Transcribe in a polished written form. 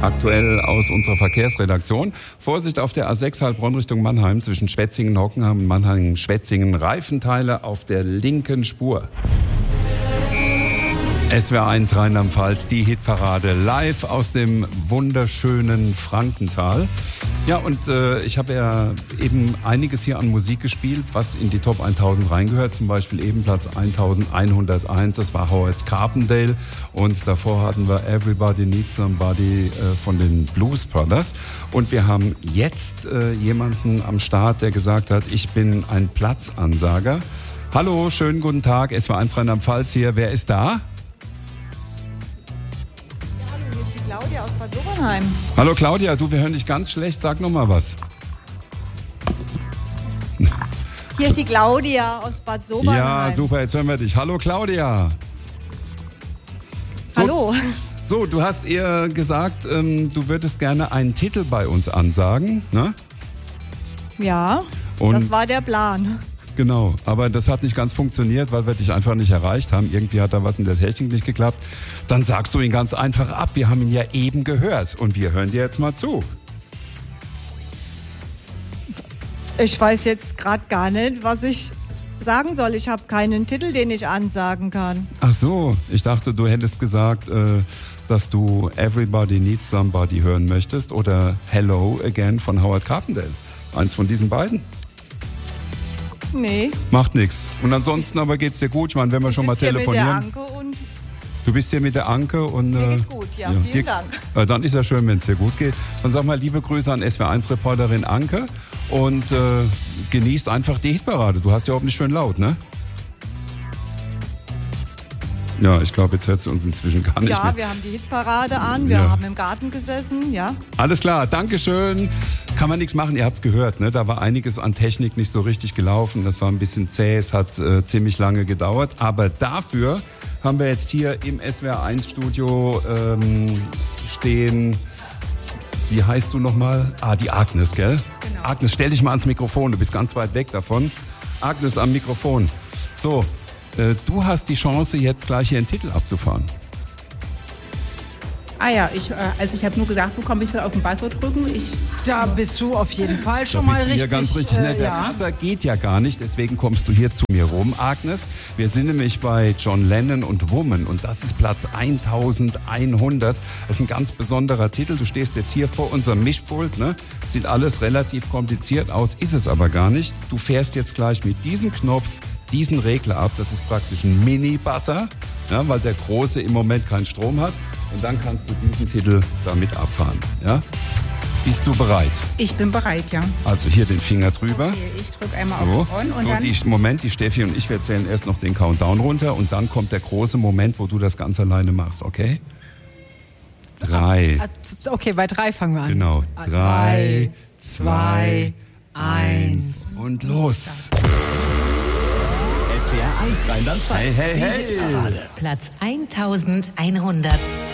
Aktuell aus unserer Verkehrsredaktion. Vorsicht auf der A6 Heilbronn Richtung Mannheim zwischen Schwetzingen, Hockenheim und Mannheim-Schwetzingen. Reifenteile auf der linken Spur. SWR1 Rheinland-Pfalz, die Hitparade live aus dem wunderschönen Frankenthal. Ja, und ich habe ja eben einiges hier an Musik gespielt, was in die Top 1000 reingehört. Zum Beispiel eben Platz 1101, das war Howard Carpendale. Und davor hatten wir Everybody Needs Somebody von den Blues Brothers. Und wir haben jetzt jemanden am Start, der gesagt hat, ich bin ein Platzansager. Hallo, schönen guten Tag, SWR1 Rheinland-Pfalz hier. Wer ist da? Claudia aus Bad Sobernheim. Hallo Claudia, du, wir hören dich ganz schlecht. Sag noch mal was. Hier ist die Claudia aus Bad Sobernheim. Ja, super, jetzt hören wir dich. Hallo Claudia. So, hallo. So, du hast ihr gesagt, du würdest gerne einen Titel bei uns ansagen, ne? Ja, Und das war der Plan. genau, aber das hat nicht ganz funktioniert, weil wir dich einfach nicht erreicht haben. Irgendwie hat da was in der Technik nicht geklappt. Dann sagst du ihn ganz einfach ab. Wir haben ihn ja eben gehört und wir hören dir jetzt mal zu. Ich weiß jetzt gerade gar nicht, was ich sagen soll. Ich habe keinen Titel, den ich ansagen kann. Ach so, ich dachte, du hättest gesagt, dass du Everybody Needs Somebody hören möchtest oder Hello Again von Howard Carpendale. Eins von diesen beiden. Nee. Macht nichts. Und ansonsten aber geht's dir gut? Ich meine, wenn wir schon mal telefonieren. Mit der Anke und Du bist hier mit der Anke und mir geht's gut, ja. Vielen Dank. Dann ist ja schön, wenn es dir gut geht. Dann sag mal liebe Grüße an SWR1-Reporterin Anke und genießt einfach die Hitparade. Du hast ja auch nicht schön laut, ne? Ja, ich glaube, jetzt hört sie uns inzwischen gar nicht mehr. Ja, wir haben die Hitparade an, wir haben im Garten gesessen, ja. Alles klar, Dankeschön. Kann man nichts machen, ihr habt's gehört, ne? Da war einiges an Technik nicht so richtig gelaufen. Das war ein bisschen zäh, es hat ziemlich lange gedauert. Aber dafür haben wir jetzt hier im SWR1-Studio stehen, wie heißt du nochmal? Die Agnes, gell? Genau. Agnes, stell dich mal ans Mikrofon, du bist ganz weit weg davon. Agnes am Mikrofon. So, du hast die Chance, jetzt gleich hier einen Titel abzufahren. Ah ja, ich habe nur gesagt bekommen, ich soll auf den Buzzer drücken. Da bist du auf jeden Fall schon Da mal bist du richtig. hier ganz richtig. Der ja. Buzzer geht ja gar nicht, deswegen kommst du hier zu mir rum, Agnes. Wir sind nämlich bei John Lennon und Woman und das ist Platz 1100. Das ist ein ganz besonderer Titel. Du stehst jetzt hier vor unserem Mischpult, ne? Sieht alles relativ kompliziert aus, ist es aber gar nicht. Du fährst jetzt gleich mit diesem Knopf diesen Regler ab. Das ist praktisch ein Mini-Buzzer, ja, weil der große im Moment keinen Strom hat. Und dann kannst du diesen Titel damit abfahren. Ja? Bist du bereit? Ich bin bereit, ja. Also hier den Finger drüber. Okay, ich drücke einmal So, auf On und so dann... die Steffi und ich, wir zählen erst noch den Countdown runter und dann kommt der große Moment, wo du das ganz alleine machst, okay? 3. Okay, bei 3 fangen wir an. Genau. 3, 2, 1. und los. SWR1 Rheinland-Pfalz. Hey, hey, hey. Hitparade. Platz 1100.